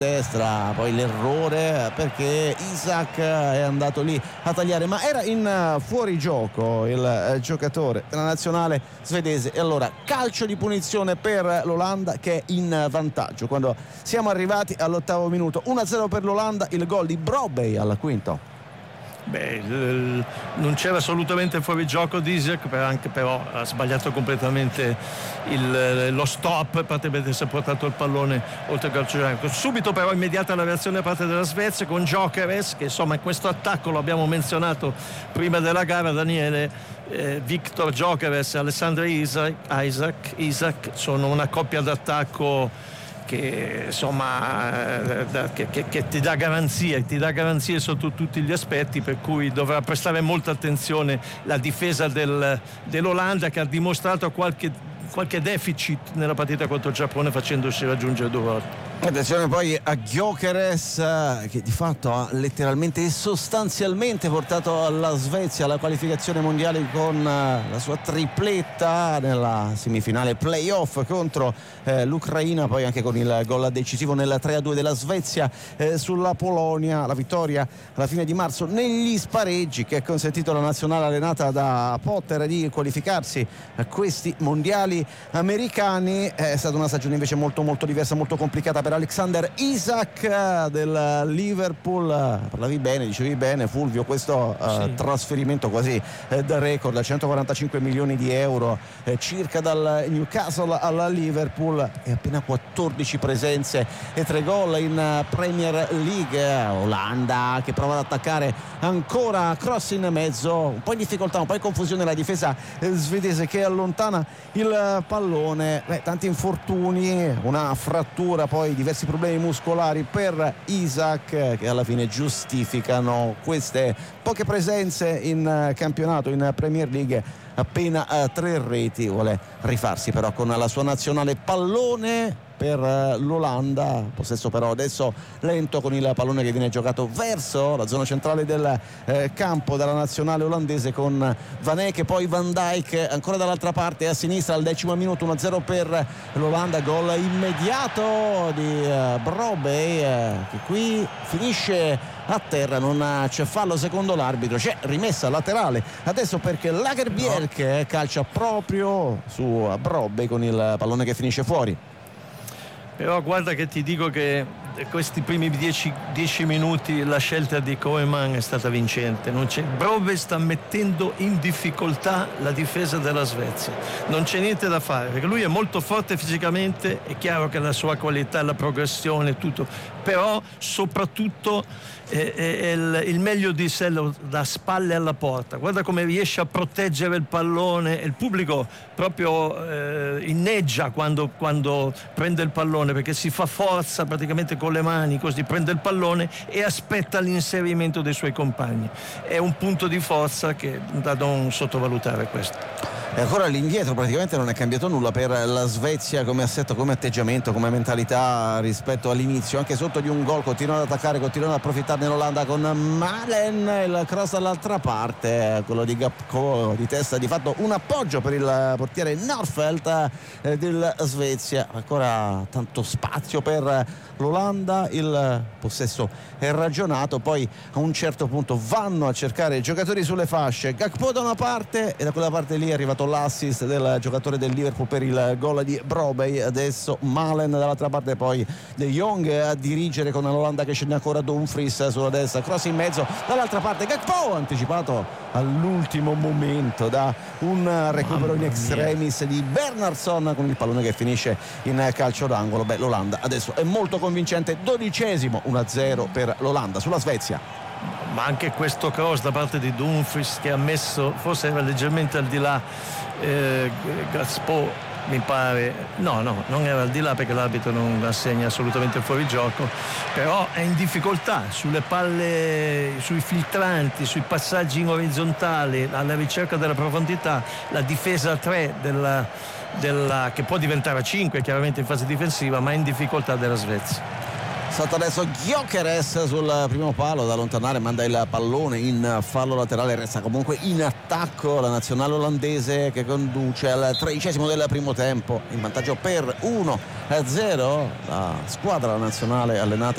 destra, poi l'errore perché Isak è andato lì a tagliare, ma era in fuorigioco il giocatore della nazionale svedese, e allora calcio di punizione per l'Olanda che è in vantaggio quando siamo arrivati all'8° minuto. 1-0 per l'Olanda, il gol di Brobbey al quinto. Non c'era assolutamente fuorigioco di Isak, però ha sbagliato completamente lo stop, praticamente si è portato il pallone oltre il calcio d'angolo. Subito però immediata la reazione da parte della Svezia con Gyökeres, che insomma in questo attacco lo abbiamo menzionato prima della gara, Daniele. Viktor Gyökeres e Alexander Isak sono una coppia d'attacco che insomma che ti dà garanzie sotto tutti gli aspetti, per cui dovrà prestare molta attenzione la difesa dell'Olanda, che ha dimostrato qualche deficit nella partita contro il Giappone, facendosi raggiungere 2 volte. Attenzione poi a Gyökeres, che di fatto ha letteralmente e sostanzialmente portato la Svezia alla qualificazione mondiale con la sua tripletta nella semifinale playoff contro l'Ucraina, poi anche con il gol decisivo nel 3-2 della Svezia sulla Polonia, la vittoria alla fine di marzo negli spareggi che ha consentito alla nazionale allenata da Potter di qualificarsi a questi mondiali americani. È stata una stagione invece molto molto diversa, molto complicata per Alexander Isak del Liverpool. Parlavi bene, dicevi bene Fulvio, questo sì, trasferimento quasi da record, da 145 milioni di euro circa dal Newcastle alla Liverpool, e appena 14 presenze e 3 gol in Premier League. Olanda che prova ad attaccare ancora, cross in mezzo, un po' in difficoltà, un po' in confusione la difesa svedese che allontana il pallone. Tanti infortuni, una frattura, poi diversi problemi muscolari per Isak, che alla fine giustificano queste poche presenze in campionato, in Premier League, appena 3 reti. Vuole rifarsi però con la sua nazionale. Pallone per l'Olanda, possesso però adesso lento con il pallone che viene giocato verso la zona centrale del campo dalla nazionale olandese, con Van Eyck, poi Van Dijk ancora dall'altra parte a sinistra al 10° minuto. 1-0 per l'Olanda, gol immediato di Brobbey che qui finisce a terra, non c'è fallo secondo l'arbitro, c'è rimessa laterale adesso perché Lagerbjerke calcia proprio su Brobbey con il pallone che finisce fuori. Però guarda che ti dico che questi primi 10 minuti la scelta di Koeman è stata vincente. Brobbey sta mettendo in difficoltà la difesa della Svezia, non c'è niente da fare perché lui è molto forte fisicamente, è chiaro che la sua qualità, la progressione, tutto, però soprattutto il meglio di sé da spalle alla porta. Guarda come riesce a proteggere il pallone, il pubblico proprio inneggia quando prende il pallone, perché si fa forza praticamente con le mani, così prende il pallone e aspetta l'inserimento dei suoi compagni. È un punto di forza che da non sottovalutare questo. E ancora all'indietro praticamente non è cambiato nulla per la Svezia come assetto, come atteggiamento, come mentalità rispetto all'inizio. Anche sotto di un gol continuano ad attaccare, continuano ad approfittarne l'Olanda con Malen, il cross dall'altra parte, quello di Gakpo di testa, di fatto un appoggio per il portiere Norfeldt della Svezia. Ancora tanto spazio per l'Olanda, il possesso è ragionato, poi a un certo punto vanno a cercare i giocatori sulle fasce, Gakpo da una parte e da quella parte lì è arrivato l'assist del giocatore del Liverpool per il gol di Brobbey. Adesso Malen dall'altra parte, poi De Jong a dirigere con l'Olanda che scende ancora Dumfries sulla destra, cross in mezzo dall'altra parte, Gakpo anticipato all'ultimo momento da un recupero in extremis di Bernardsson con il pallone che finisce in calcio d'angolo. L'Olanda adesso è molto convincente, 12°, 1-0 per l'Olanda sulla Svezia. Ma anche questo cross da parte di Dumfries che ha messo, forse era leggermente al di là, Gakpo mi pare, no, non era al di là perché l'arbitro non assegna assolutamente fuori gioco, però è in difficoltà sulle palle, sui filtranti, sui passaggi in orizzontale, alla ricerca della profondità. La difesa 3 che può diventare 5 chiaramente in fase difensiva, ma è in difficoltà della Svezia. Salta adesso Gyökeres sul primo palo, da allontanare, manda il pallone in fallo laterale. Resta comunque in attacco la nazionale olandese, che conduce al 13° del primo tempo, in vantaggio per 1-0 la squadra nazionale allenata